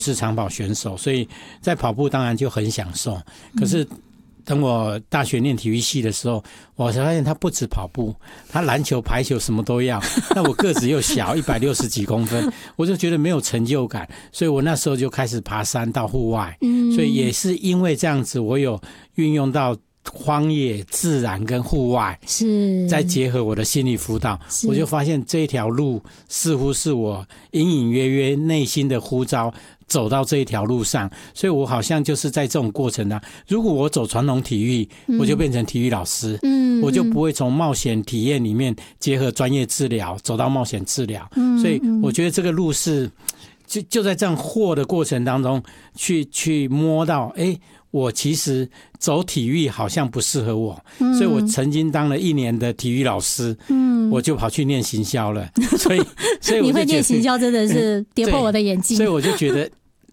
是长跑选手，所以在跑步当然就很享受。可是等我大学念体育系的时候，我才发现他不止跑步，他篮球、排球什么都要。那我个子又小，160几公分，我就觉得没有成就感，所以我那时候就开始爬山到户外。所以也是因为这样子，我有运用到荒野、自然跟户外，是再结合我的心理辅导，我就发现这条路似乎是我隐隐约约内心的呼召，走到这一条路上，所以我好像就是在这种过程啊。如果我走传统体育，我就变成体育老师，我就不会从冒险体验里面结合专业治疗走到冒险治疗，所以我觉得这个路是就在这样和的过程当中去摸到，我其实走体育好像不适合我，所以我曾经当了1年的体育老师，我就跑去念行销了，所以我你会念行销真的是跌破我的眼镜， 所以我就觉得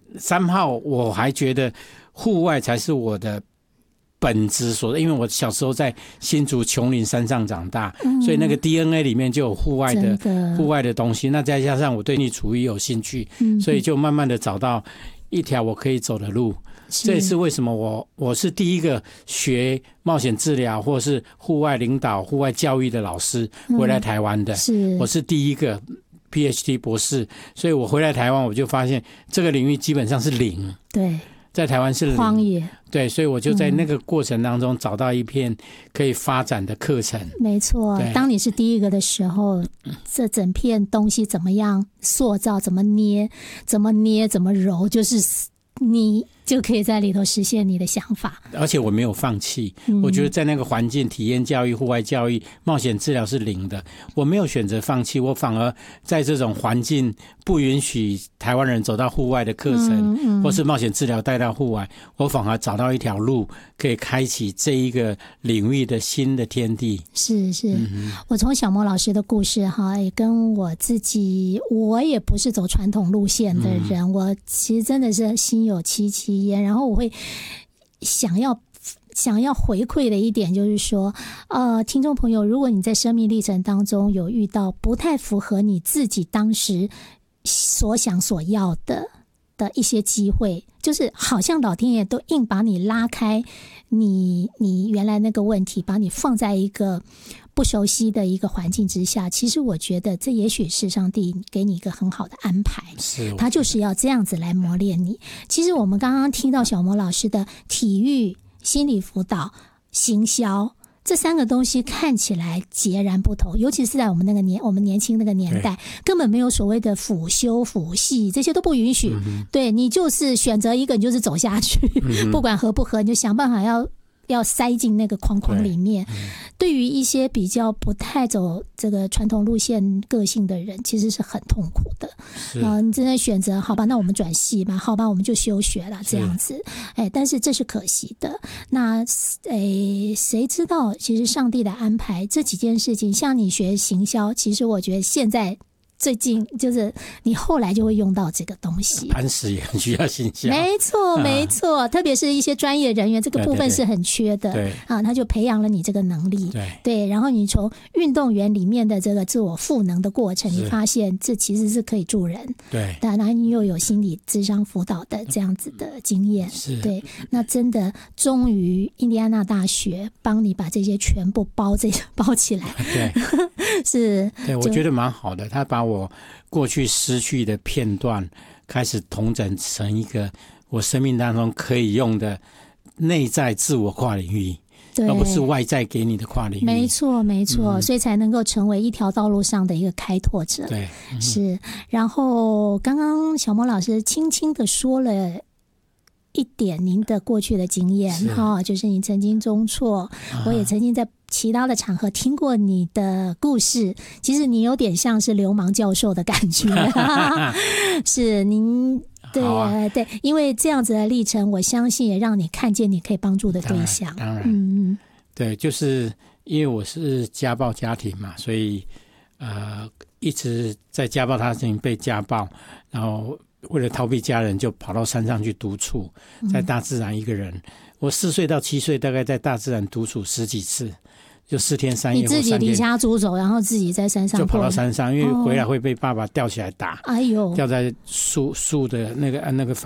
3号我还觉得户外才是我的本质所在，因为我小时候在新竹琼林山上长大，所以那个 DNA 里面就有户外的东西，那再加上我对地处育有兴趣，所以就慢慢的找到一条我可以走的路。这也是为什么我是第一个学冒险治疗或是户外领导、户外教育的老师回来台湾的，我是第一个 PhD 博士，所以我回来台湾我就发现这个领域基本上是零，对，在台湾是零， 荒野， 对，所以我就在那个过程当中找到一片可以发展的课程。 没错，当你是第一个的时候，这整片东西怎么样塑造，怎么捏，怎么揉，就是你就可以在里头实现你的想法。 而且我没有放弃，我觉得在那个环境，体验教育、户外教育、冒险治疗是零的，我没有选择放弃，我反而在这种环境不允许台湾人走到户外的课程，或是冒险治疗带到户外，我反而找到一条路可以开启这一个领域的新的天地。 是，我从小莫老师的故事也跟我自己，我也不是走传统路线的人，我其实真的是心有戚戚焉，然后我会想要回馈的一点就是说，听众朋友，如果你在生命历程当中有遇到不太符合你自己当时所想所要的一些机会，就是好像老天爷都硬把你拉开你原来那个问题，把你放在一个不熟悉的一个环境之下，其实我觉得这也许是上帝给你一个很好的安排，他就是要这样子来磨练你。其实我们刚刚听到小魔老师的体育、心理辅导、行销这3个东西看起来截然不同，尤其是在我们年轻那个年代，根本没有所谓的辅修辅系，这些都不允许，对，你就是选择一个，你就是走下去，不管合不合，你就想办法要塞进那个框框里面。对于一些比较不太走这个传统路线个性的人，其实是很痛苦的。你真的选择好吧，那我们转系吧，好吧，我们就休学了这样子。但是这是可惜的。那谁知道其实上帝的安排这几件事情，像你学行销，其实我觉得现在最近就是你后来就会用到这个东西， 磐石也很需要行销， 没错，特别是一些专业人员，这个部分是很缺的，对他就培养了你这个能力，对，然后你从运动员里面的这个自我赋能的过程，你发现这其实是可以助人，对，然后你又有心理咨商辅导的这样子的经验，对，那真的终于印第安纳大学帮你把这些全部包起来，对， 对，我觉得蛮好的，他把我过去失去的片段开始统整成一个我生命当中可以用的内在自我跨领域，而不是外在给你的跨领域。 没错，所以才能够成为一条道路上的一个开拓者。对，是。然后刚刚小魔老师轻轻的说了一点您的过去的经验，就是你曾经中辍，我也曾经在其他的场合听过你的故事，其实你有点像是流氓教授的感觉是您对，因为这样子的历程，我相信也让你看见你可以帮助的对象。 当然，对，就是因为我是家暴家庭嘛，所以一直在家暴家庭被家暴，然后为了逃避家人，就跑到山上去独处，在大自然一个人。我4岁到7岁，大概在大自然独处10几次，就4天3夜。 你自己离家出走，然后自己在山上就跑到山上，因为回来会被爸爸吊起来打，掉在树的那个